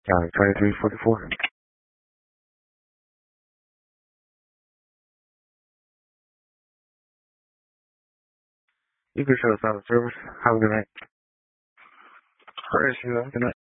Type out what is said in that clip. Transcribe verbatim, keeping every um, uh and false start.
Uh, twenty-three forty-four. You can show us out of service. Have a good night. All right, you know, good night.